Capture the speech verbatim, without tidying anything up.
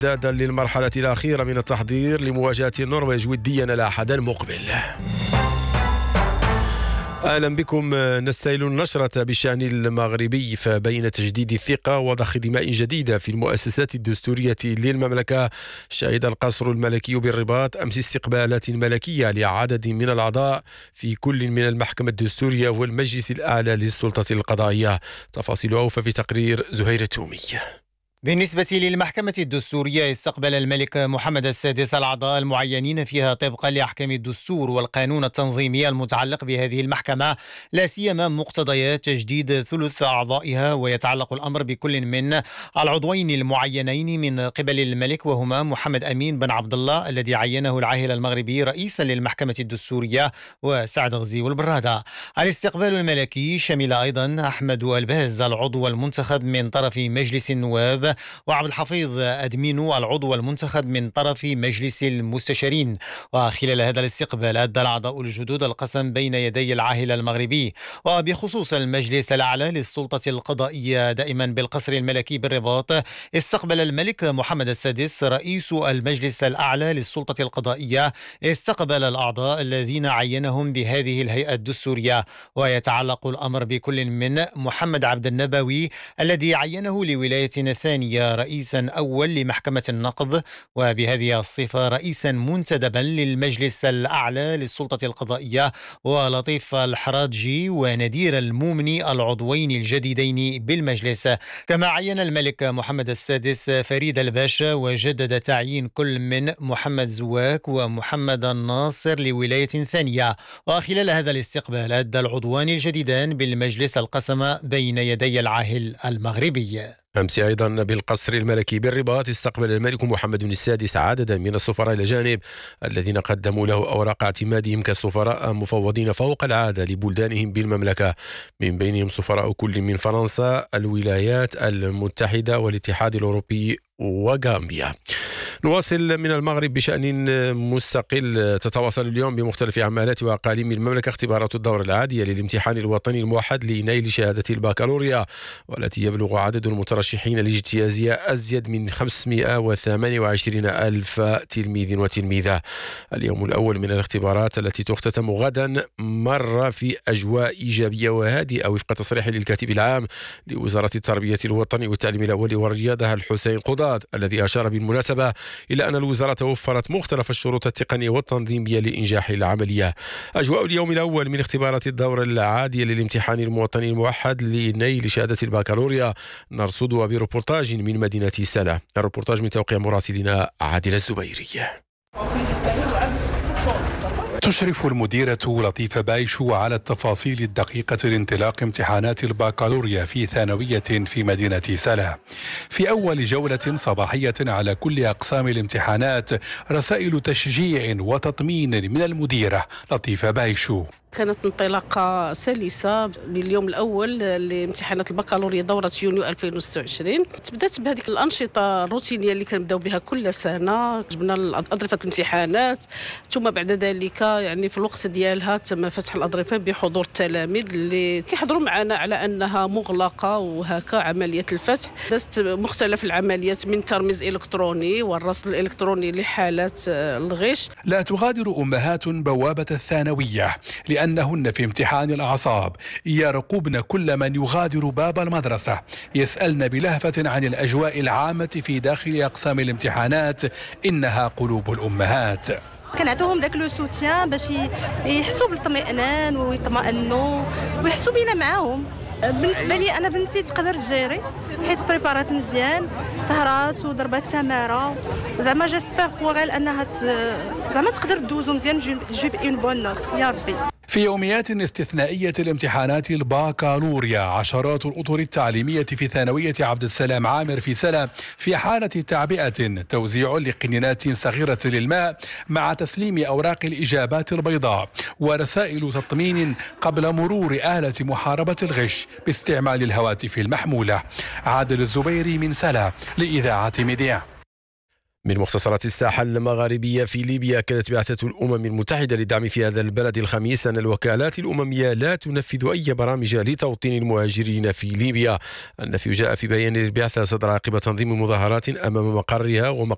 استعدادا للمرحلة الأخيرة من التحضير لمواجهة النرويج وديا الأحد المقبل. أهلا بكم. نستهل النشرة بالشأن المغربي، فبين تجديد الثقة وضخ دماء جديدة في المؤسسات الدستورية للمملكة، شهد القصر الملكي بالرباط أمس استقبالات ملكية لعدد من الأعضاء في كل من المحكمة الدستورية والمجلس الأعلى للسلطة القضائية. تفاصيل أوفى في تقرير زهير التومي. بالنسبة للمحكمة الدستورية، استقبل الملك محمد السادس الأعضاء المعينين فيها طبقا لأحكام الدستور والقانون التنظيمي المتعلق بهذه المحكمة، لا سيما مقتضيات تجديد ثلث أعضائها. ويتعلق الأمر بكل من العضوين المعينين من قبل الملك، وهما محمد أمين بن عبد الله الذي عينه العاهل المغربي رئيسا للمحكمة الدستورية، وسعد غزي والبرادة. الاستقبال الملكي شمل أيضا أحمد الباز العضو المنتخب من طرف مجلس النواب، وعبد الحفيظ أدمينو العضو المنتخب من طرف مجلس المستشارين. وخلال هذا الاستقبال أدى الأعضاء الجدد القسم بين يدي العاهل المغربي. وبخصوص المجلس الأعلى للسلطة القضائية دائما بالقصر الملكي بالرباط، استقبل الملك محمد السادس رئيس المجلس الأعلى للسلطة القضائية استقبل الأعضاء الذين عينهم بهذه الهيئة الدستورية. ويتعلق الأمر بكل من محمد عبد النبوي الذي عينه لولاية الثانية رئيسا أول لمحكمة النقض، وبهذه الصفة رئيسا منتدبا للمجلس الأعلى للسلطة القضائية، ولطيف الحراجي وندير المومني العضوين الجديدين بالمجلس. كما عين الملك محمد السادس فريد الباشا، وجدد تعيين كل من محمد زواك ومحمد الناصر لولاية ثانية. وخلال هذا الاستقبال أدى العضوان الجديدان بالمجلس القسم بين يدي العاهل المغربي. أمس أيضا بالقصر الملكي بالرباط استقبل الملك محمد السادس عددا من السفراء الأجانب الذين قدموا له أوراق اعتمادهم كسفراء مفوضين فوق العادة لبلدانهم بالمملكة، من بينهم سفراء كل من فرنسا، الولايات المتحدة والاتحاد الأوروبي وغامبيا. نواصل من المغرب بشأن مستقل. تتواصل اليوم بمختلف عمالات وأقاليم المملكة اختبارات الدورة العادية للامتحان الوطني الموحد لنيل شهادة البكالوريا، والتي يبلغ عدد المترشحين لاجتيازها أزيد من خمسمائة وثمانية وعشرين ألف تلميذ وتلميذة. اليوم الأول من الاختبارات التي تختتم غدا مر في أجواء إيجابية وهادئة وفق تصريح للكاتب العام لوزارة التربية الوطني والتعليم الأول والرياضة الحسين قضاد، الذي أشار بالمناسبة إلى أن الوزارة توفرت مختلف الشروط التقنية والتنظيمية لإنجاح العملية. أجواء اليوم الأول من اختبارات الدورة العادية للامتحان الموطني الموحد لنيل شهادة البكالوريا نرصدها بروبورتاج من مدينة سلا. الروبورتاج من توقيع مراسلنا عادل الزبيري. تشرف المديرة لطيفة بايشو على التفاصيل الدقيقة لانطلاق امتحانات البكالوريا في ثانوية في مدينة سلا. في أول جولة صباحية على كل أقسام الامتحانات رسائل تشجيع وتطمين من المديرة لطيفة بايشو. كانت انطلاقة سلسة لليوم الأول لامتحانات البكالوريا دورة يونيو ألفين وستة وعشرين. بدأت بهذه الأنشطة الروتينية اللي كنبداو بها كل سنة، جبنا أظرفة الامتحانات، ثم بعد ذلك يعني في الوقت ديالها تم فتح الأظرفة بحضور التلاميذ اللي كيحضروا معنا على أنها مغلقة، وهكا عملية الفتح دازت مختلف العمليات من ترميز إلكتروني والرصد الإلكتروني لحالات الغش. لا تغادر أمهات بوابة الثانوية لأنهن في امتحان الأعصاب، يرقبن كل من يغادر باب المدرسة، يسألن بلهفة عن الأجواء العامة في داخل أقسام الامتحانات. إنها قلوب الأمهات. كنعطوهم داك لو سوتيان باش يحسوا بالاطمئنان ويطمئنوا ويحسوا بينا معاهم. بالنسبه لي انا بنتي تقدر تجيري حيت بريبارات مزيان، سهرات وضربات تماره، زعما جيسبر بوغ انها زعما تقدر تدوزو مزيان جيب اون بون نوت يا ربي. في يوميات استثنائية لامتحانات البكالوريا، عشرات الأطر التعليمية في ثانوية عبد السلام عامر في سلا في حالة تعبئة، توزيع لقنينات صغيرة للماء مع تسليم أوراق الإجابات البيضاء، ورسائل تطمين قبل مرور آلة محاربة الغش باستعمال الهواتف المحمولة. عادل الزبيري من سلا لإذاعة ميديا. من مختصرات الساحة المغاربية في ليبيا، أكدت بعثة الأمم المتحدة للدعم في هذا البلد الخميس أن الوكالات الأممية لا تنفذ أي برامج لتوطين المهاجرين في ليبيا. النفي جاء في بيان للبعثة صدر عقب تنظيم مظاهرات أمام مقرها ومقر